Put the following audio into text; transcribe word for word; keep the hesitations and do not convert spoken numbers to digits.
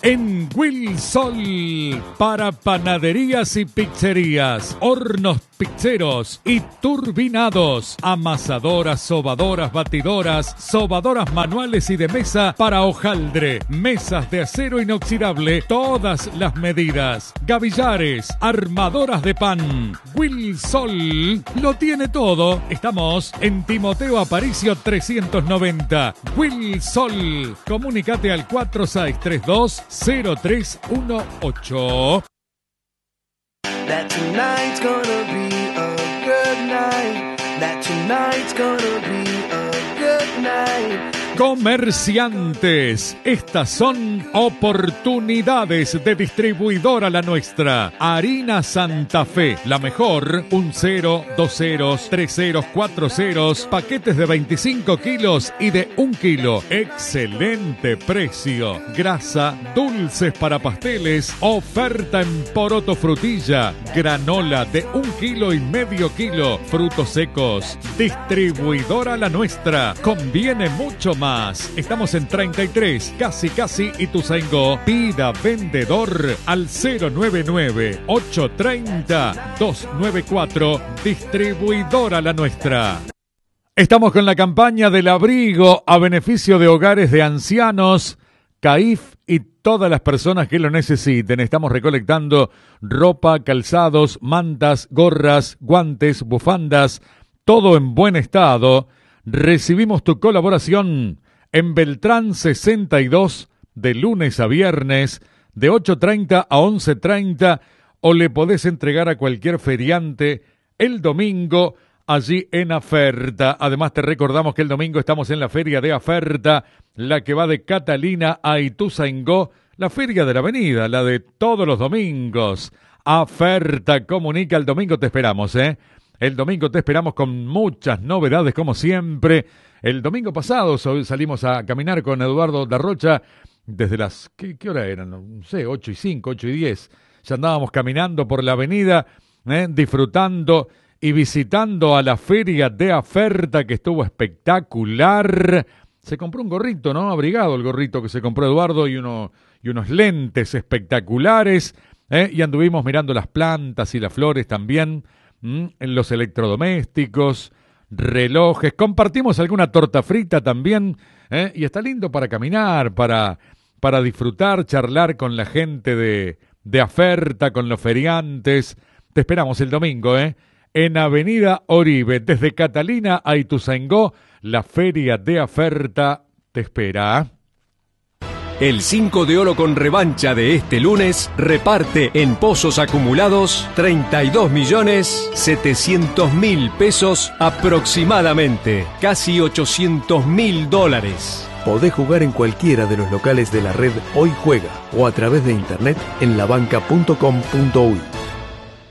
en Wilsol para panaderías y pizzerías, hornos pizzeros y turbinados, amasadoras, sobadoras, batidoras, sobadoras manuales y de mesa para hojaldre, mesas de acero inoxidable, todas las medidas, gavillares, armadoras de pan. Wilsol lo tiene todo. Estamos en Timoteo Aparicio trescientos noventa. Wilsol. Comunicate al cuatro seis tres dos cero tres uno ocho. That tonight's gonna be a good night. That tonight's gonna be a good night. Comerciantes, estas son oportunidades de distribuidora La Nuestra. Harina Santa Fe, la mejor, un cero, dos ceros, tres ceros, cuatro ceros, paquetes de veinticinco kilos y de un kilo. Excelente precio. Grasa, dulces para pasteles, oferta en poroto frutilla, granola de un kilo y medio kilo, frutos secos. Distribuidora La Nuestra, conviene mucho más. Estamos en treinta y tres, casi casi Ituzaingó. Pida vendedor al cero nueve nueve, ocho tres cero, dos nueve cuatro. Distribuidora La Nuestra. Estamos con la campaña del abrigo a beneficio de hogares de ancianos, C A I F y todas las personas que lo necesiten. Estamos recolectando ropa, calzados, mantas, gorras, guantes, bufandas, todo en buen estado. Recibimos tu colaboración en Beltrán sesenta y dos, de lunes a viernes, de ocho treinta a once treinta, o le podés entregar a cualquier feriante el domingo allí en Aferta. Además te recordamos que el domingo estamos en la feria de Aferta, la que va de Catalina a Ituzaingó, la feria de la avenida, la de todos los domingos. Aferta comunica, el domingo te esperamos, ¿eh? El domingo te esperamos con muchas novedades, como siempre. El domingo pasado salimos a caminar con Eduardo Darrocha desde las... ¿Qué, qué hora eran? No sé, ocho y cinco, ocho y diez. Ya andábamos caminando por la avenida, ¿eh? disfrutando y visitando a la feria de Aferta, que estuvo espectacular. Se compró un gorrito, ¿no? Abrigado el gorrito que se compró Eduardo y, uno, y unos lentes espectaculares. ¿eh? Y anduvimos mirando las plantas y las flores también. En los electrodomésticos, relojes, compartimos alguna torta frita también, ¿eh? y está lindo para caminar, para, para disfrutar, charlar con la gente de, de Aferta, con los feriantes. Te esperamos el domingo, ¿eh? en Avenida Oribe, desde Catalina a Ituzaingó, la feria de Aferta te espera. El cinco de oro con revancha de este lunes reparte en pozos acumulados treinta y dos millones setecientos mil pesos aproximadamente, casi ochocientos mil dólares. Podés jugar en cualquiera de los locales de la red Hoy Juega o a través de internet en labanca punto com punto uy.